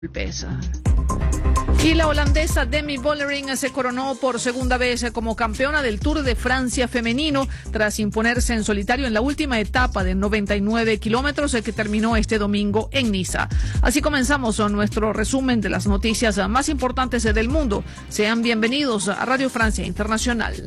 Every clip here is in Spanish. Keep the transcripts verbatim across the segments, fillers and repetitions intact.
Pesa. Y la holandesa Demi Vollering se coronó por segunda vez como campeona del Tour de Francia femenino tras imponerse en solitario en la última etapa de noventa y nueve kilómetros que terminó este domingo en Niza. Así comenzamos nuestro resumen de las noticias más importantes del mundo. Sean bienvenidos a Radio Francia Internacional.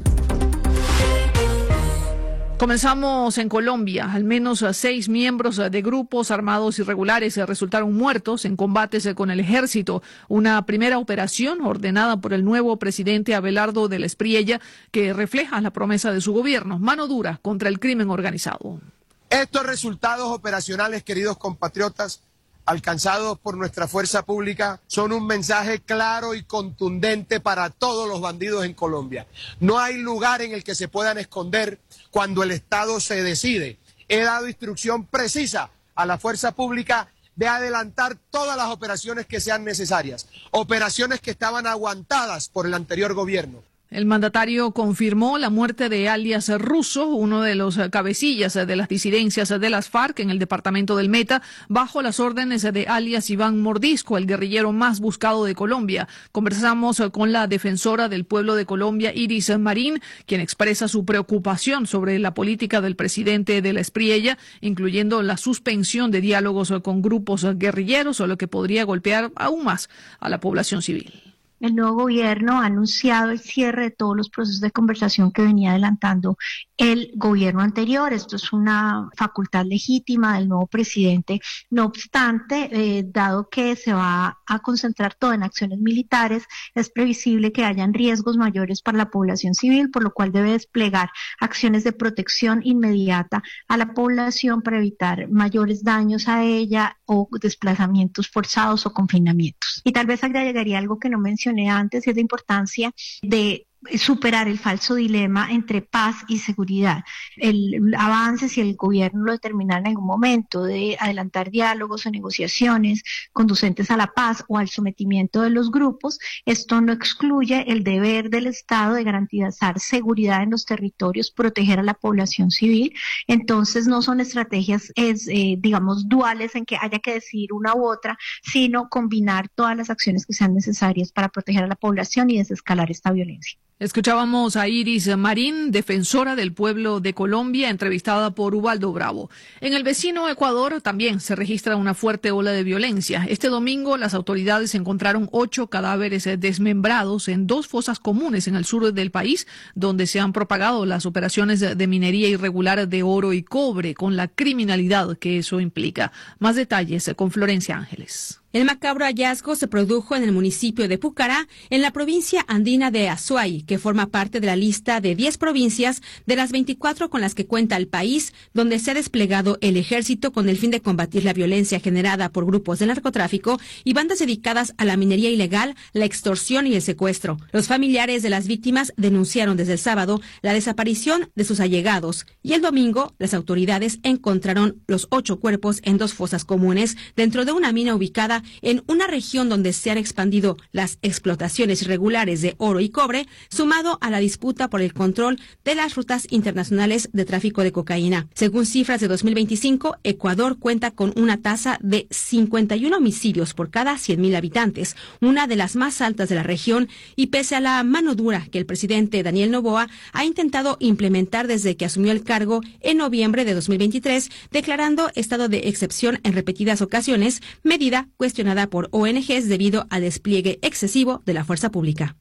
Comenzamos en Colombia. Al menos seis miembros de grupos armados irregulares resultaron muertos en combates con el ejército. Una primera operación ordenada por el nuevo presidente Abelardo del Espriella que refleja la promesa de su gobierno, mano dura contra el crimen organizado. Estos resultados operacionales, queridos compatriotas, alcanzados por nuestra fuerza pública, son un mensaje claro y contundente para todos los bandidos en Colombia. No hay lugar en el que se puedan esconder cuando el Estado se decide. He dado instrucción precisa a la fuerza pública de adelantar todas las operaciones que sean necesarias, operaciones que estaban aguantadas por el anterior gobierno. El mandatario confirmó la muerte de alias Russo, uno de los cabecillas de las disidencias de las FARC en el departamento del Meta, bajo las órdenes de alias Iván Mordisco, el guerrillero más buscado de Colombia. Conversamos con la defensora del pueblo de Colombia, Iris Marín, quien expresa su preocupación sobre la política del presidente del Espriella, incluyendo la suspensión de diálogos con grupos guerrilleros, o lo que podría golpear aún más a la población civil. El nuevo gobierno ha anunciado el cierre de todos los procesos de conversación que venía adelantando el gobierno anterior. Esto es una facultad legítima del nuevo presidente. No obstante, eh, dado que se va a concentrar todo en acciones militares, es previsible que hayan riesgos mayores para la población civil, por lo cual debe desplegar acciones de protección inmediata a la población para evitar mayores daños a ella o desplazamientos forzados o confinamientos. Y tal vez agregaría algo que no mencioné antes, y es la importancia de superar el falso dilema entre paz y seguridad. El avance, si el gobierno lo determina en algún momento, de adelantar diálogos o negociaciones conducentes a la paz o al sometimiento de los grupos, esto no excluye el deber del Estado de garantizar seguridad en los territorios, proteger a la población civil. Entonces no son estrategias, es, eh, digamos, duales en que haya que decidir una u otra, sino combinar todas las acciones que sean necesarias para proteger a la población y desescalar esta violencia. Escuchábamos a Iris Marín, defensora del pueblo de Colombia, entrevistada por Ubaldo Bravo. En el vecino Ecuador también se registra una fuerte ola de violencia. Este domingo las autoridades encontraron ocho cadáveres desmembrados en dos fosas comunes en el sur del país, donde se han propagado las operaciones de minería irregular de oro y cobre, con la criminalidad que eso implica. Más detalles con Florencia Ángeles. El macabro hallazgo se produjo en el municipio de Pucará, en la provincia andina de Azuay, que forma parte de la lista de diez provincias de las veinticuatro con las que cuenta el país, donde se ha desplegado el ejército con el fin de combatir la violencia generada por grupos de narcotráfico y bandas dedicadas a la minería ilegal, la extorsión y el secuestro. Los familiares de las víctimas denunciaron desde el sábado la desaparición de sus allegados, y el domingo las autoridades encontraron los ocho cuerpos en dos fosas comunes dentro de una mina ubicada en una región donde se han expandido las explotaciones irregulares de oro y cobre, sumado a la disputa por el control de las rutas internacionales de tráfico de cocaína. Según cifras de dos mil veinticinco, Ecuador cuenta con una tasa de cincuenta y uno homicidios por cada cien mil habitantes, una de las más altas de la región, y pese a la mano dura que el presidente Daniel Noboa ha intentado implementar desde que asumió el cargo en noviembre de dos mil veintitrés, declarando estado de excepción en repetidas ocasiones, medida cuestionada por O N Ges debido al despliegue excesivo de la fuerza pública.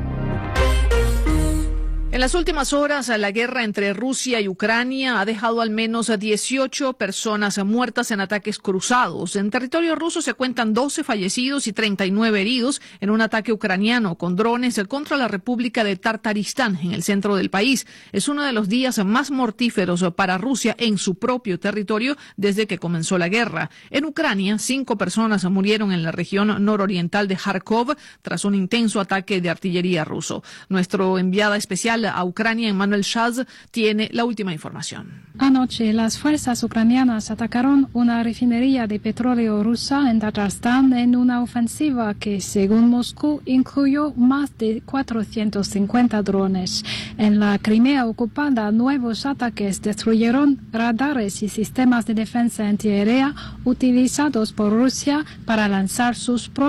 En las últimas horas, la guerra entre Rusia y Ucrania ha dejado al menos dieciocho personas muertas en ataques cruzados. En territorio ruso se cuentan doce fallecidos y treinta y nueve heridos en un ataque ucraniano con drones contra la República de Tartaristán, en el centro del país. Es uno de los días más mortíferos para Rusia en su propio territorio desde que comenzó la guerra. En Ucrania, cinco personas murieron en la región nororiental de Kharkov tras un intenso ataque de artillería ruso. Nuestro enviada especial a Ucrania, Emmanuel Shaz, tiene la última información. Anoche, las fuerzas ucranianas atacaron una refinería de petróleo rusa en Tatarstan en una ofensiva que, según Moscú, incluyó más de cuatrocientos cincuenta drones. En la Crimea ocupada, nuevos ataques destruyeron radares y sistemas de defensa antiaérea utilizados por Rusia para lanzar sus propios